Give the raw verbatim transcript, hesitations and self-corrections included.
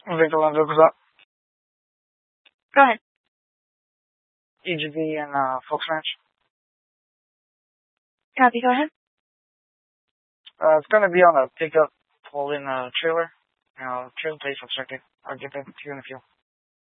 Victor Lando, what's up? Go ahead. E G V and uh, Fox Ranch. Copy, go ahead. Uh, it's gonna be on a pickup pulling a trailer. Uh, trailer place, I'll check it. I'll get back to you in a few.